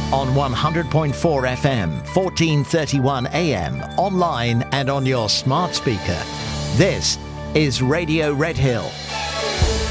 On 100.4 FM, 1431 AM, online and on your smart speaker. This is Radio Red Hill.